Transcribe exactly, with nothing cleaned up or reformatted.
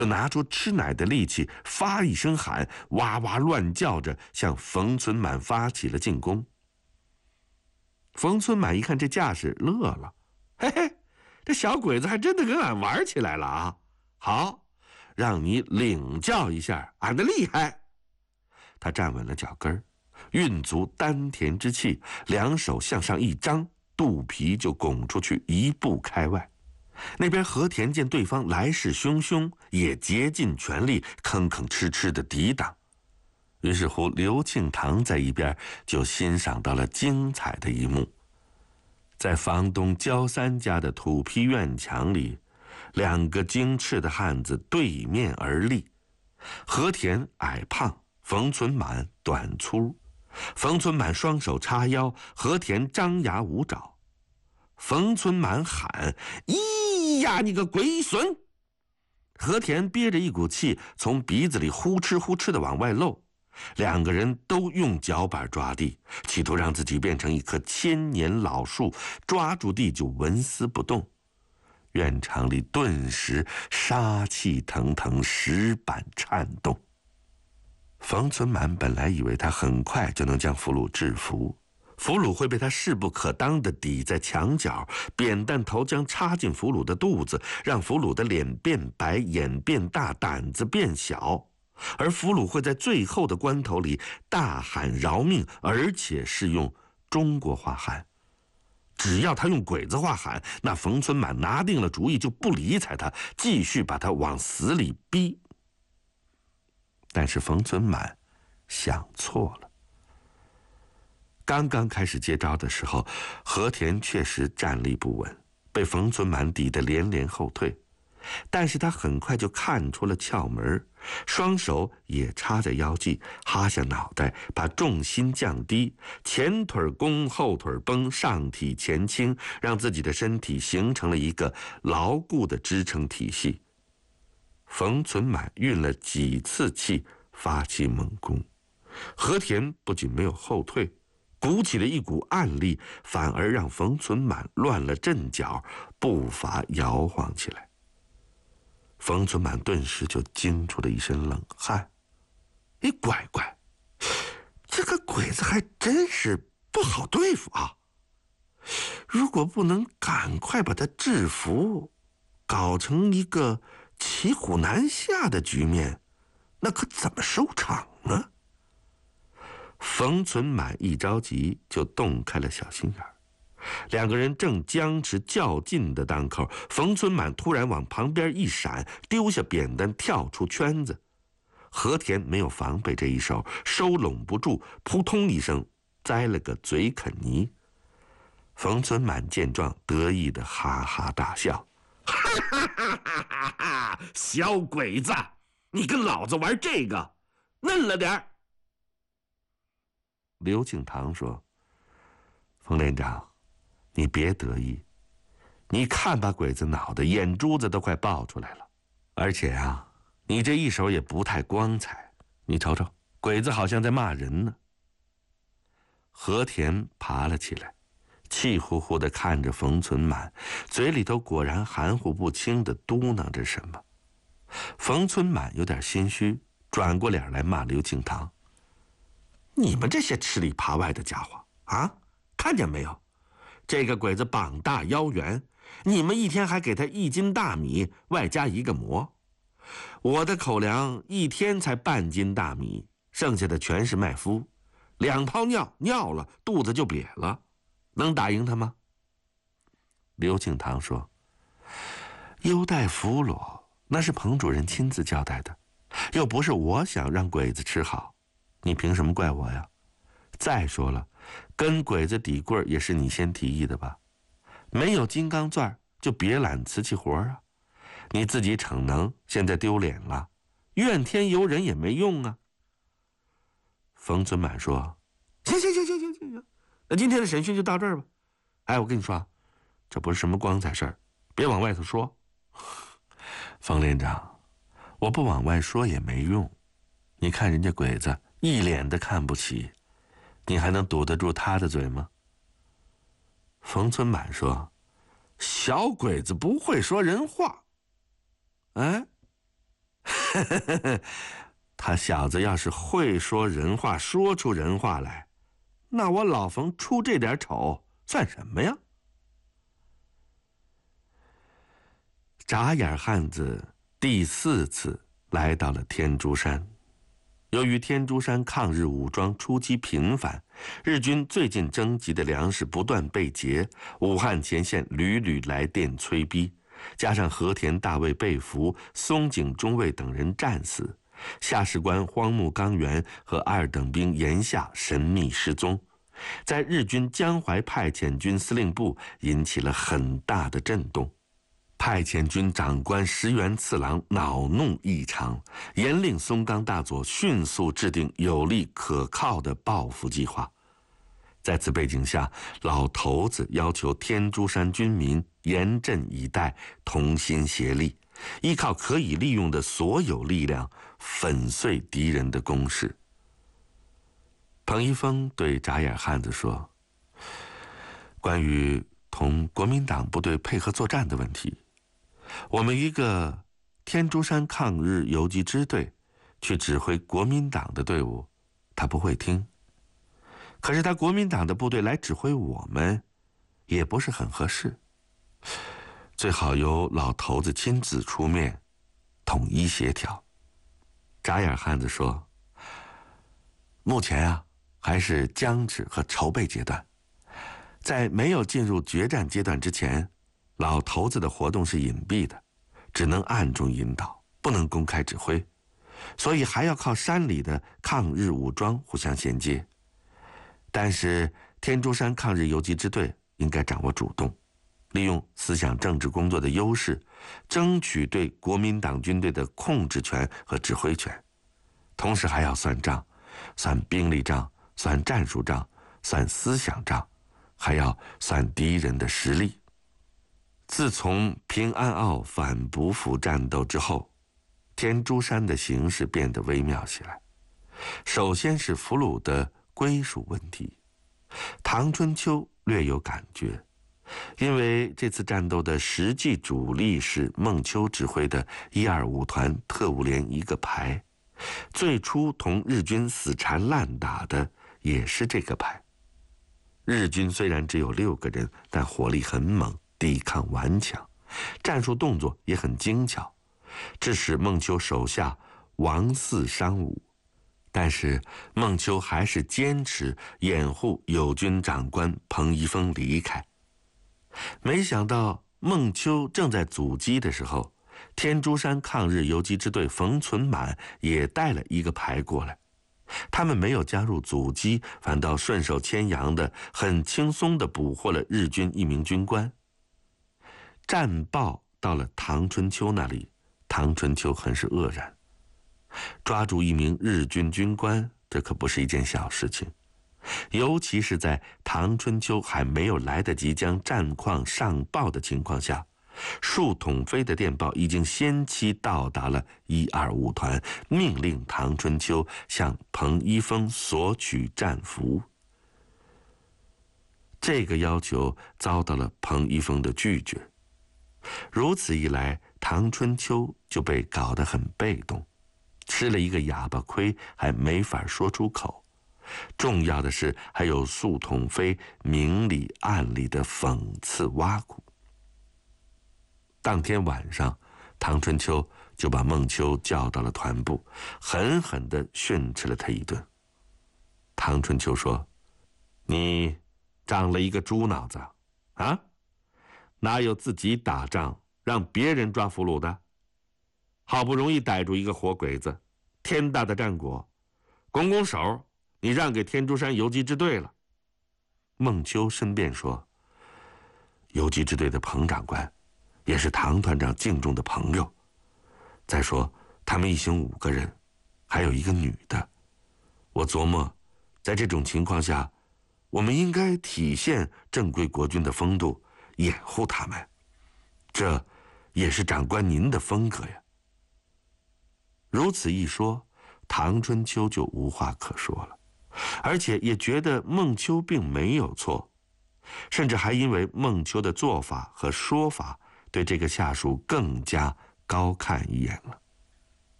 就拿出吃奶的力气，发一声喊，哇哇乱叫着向冯存满发起了进攻。冯存满一看这架势，乐了，嘿嘿，这小鬼子还真的跟俺玩起来了啊！好，让你领教一下俺的厉害。他站稳了脚跟，运足丹田之气，两手向上一张，肚皮就拱出去一步开外。那边和田见对方来势汹汹，也竭尽全力吭吭哧哧的抵挡。于是乎，刘庆堂在一边就欣赏到了精彩的一幕。在房东焦三家的土坯院墙里，两个精赤的汉子对面而立。和田矮胖，冯存满短粗。冯存满双手叉腰，和田张牙舞爪。冯存满喊：“咿呀，你个鬼孙！”和田憋着一股气，从鼻子里呼哧呼哧的往外漏。两个人都用脚板抓地，企图让自己变成一棵千年老树，抓住地就纹丝不动。院场里顿时杀气腾腾，石板颤动。冯存满本来以为他很快就能将俘虏制服，俘虏会被他势不可当地抵在墙角，扁担头将插进俘虏的肚子，让俘虏的脸变白，眼变大，胆子变小。而俘虏会在最后的关头里大喊饶命，而且是用中国话喊。只要他用鬼子话喊，那冯存满拿定了主意，就不理睬他，继续把他往死里逼。但是冯存满想错了。刚刚开始接招的时候，和田确实站立不稳，被冯存满抵得连连后退。但是他很快就看出了窍门，双手也插在腰际，哈下脑袋，把重心降低，前腿弓，后腿绷，上体前倾，让自己的身体形成了一个牢固的支撑体系。冯存满运了几次气，发起猛攻。和田不仅没有后退，鼓起了一股暗力，反而让冯存满乱了阵脚，步伐摇晃起来。冯存满顿时就惊出了一身冷汗。哎，乖乖，这个鬼子还真是不好对付啊！如果不能赶快把他制服，搞成一个骑虎难下的局面，那可怎么收场呢？冯存满一着急就洞开了小心眼儿。两个人正僵持较劲的当口，冯存满突然往旁边一闪，丢下扁担跳出圈子。和田没有防备这一手，收拢不住，扑通一声栽了个嘴啃泥。冯存满见状，得意的哈哈大笑：“哈哈哈哈哈哈！小鬼子，你跟老子玩这个，嫩了点儿。”刘庆堂说：“冯连长，你别得意，你看把鬼子恼的眼珠子都快爆出来了。而且啊，你这一手也不太光彩，你瞅瞅，鬼子好像在骂人呢。”和田爬了起来，气呼呼地看着冯存满，嘴里头果然含糊不清地嘟囔着什么。冯存满有点心虚，转过脸来骂刘庆堂：“你们这些吃里扒外的家伙啊，看见没有？这个鬼子膀大腰圆，你们一天还给他一斤大米，外加一个馍。我的口粮一天才半斤大米，剩下的全是麦麸，两泡尿尿了，肚子就瘪了，能打赢他吗？”刘庆堂说：“优待俘虏，那是彭主任亲自交代的，又不是我想让鬼子吃好，你凭什么怪我呀？再说了，跟鬼子抵棍也是你先提议的吧？没有金刚钻就别揽瓷器活啊！你自己逞能，现在丢脸了，怨天尤人也没用啊。”冯存满说：“行行行行行行行，那今天的审讯就到这儿吧。哎，我跟你说，这不是什么光彩事儿，别往外头说。”冯连长，我不往外说也没用，你看人家鬼子一脸的看不起，你还能堵得住他的嘴吗？冯存满说：“小鬼子不会说人话。”哎， 他小子要是会说人话，说出人话来，那我老冯出这点丑算什么呀？眨眼汉子第四次来到了天竺山。由于天竺山抗日武装出击频繁，日军最近征集的粮食不断被劫，武汉前线屡屡来电催逼，加上和田大尉被俘，松井中尉等人战死，下士官荒木纲元和二等兵岩下神秘失踪，在日军江淮派遣军司令部引起了很大的震动。派遣军长官石原次郎恼怒异常，严令松冈大佐迅速制定有力可靠的报复计划。在此背景下，老头子要求天竺山军民严阵以待，同心协力，依靠可以利用的所有力量，粉碎敌人的攻势。彭一峰对眨眼汉子说：“关于同国民党部队配合作战的问题，我们一个天竺山抗日游击支队去指挥国民党的队伍，他不会听。可是他国民党的部队来指挥我们，也不是很合适。最好由老头子亲自出面，统一协调。”眨眼汉子说：“目前啊，还是僵持和筹备阶段，在没有进入决战阶段之前，老头子的活动是隐蔽的，只能暗中引导，不能公开指挥，所以还要靠山里的抗日武装互相衔接。但是天竺山抗日游击支队应该掌握主动，利用思想政治工作的优势，争取对国民党军队的控制权和指挥权，同时还要算账，算兵力账，算战术账，算思想账，还要算敌人的实力。自从平安坳反补府战斗之后，天竺山的形势变得微妙起来。首先是俘虏的归属问题，唐春秋略有感觉，因为这次战斗的实际主力是孟秋指挥的一二五团特务连一个排，最初同日军死缠烂打的也是这个排。日军虽然只有六个人，但火力很猛，抵抗顽强，战术动作也很精巧，致使孟秋手下王嗣伤武。但是孟秋还是坚持掩护友军长官彭一峰离开。没想到孟秋正在阻击的时候，天竺山抗日游击支队冯存满也带了一个排过来，他们没有加入阻击，反倒顺手牵羊的很轻松地捕获了日军一名军官。战报到了唐春秋那里，唐春秋很是愕然。抓住一名日军军官，这可不是一件小事情，尤其是在唐春秋还没有来得及将战况上报的情况下，数统飞的电报已经先期到达了一二五团，命令唐春秋向彭一峰索取战俘。这个要求遭到了彭一峰的拒绝，如此一来，唐春秋就被搞得很被动，吃了一个哑巴亏，还没法说出口。重要的是，还有速统飞明里暗里的讽刺挖苦。当天晚上，唐春秋就把孟秋叫到了团部，狠狠地训斥了他一顿。唐春秋说：“你长了一个猪脑子啊？哪有自己打仗让别人抓俘虏的？好不容易逮住一个活鬼子，天大的战果，拱拱手，你让给天竺山游击支队了。”孟秋申辩说：“游击支队的彭长官也是唐团长敬重的朋友，再说他们一行五个人，还有一个女的，我琢磨，在这种情况下，我们应该体现正规国军的风度，掩护他们，这也是长官您的风格呀。”如此一说，唐春秋就无话可说了，而且也觉得孟秋并没有错，甚至还因为孟秋的做法和说法，对这个下属更加高看一眼了。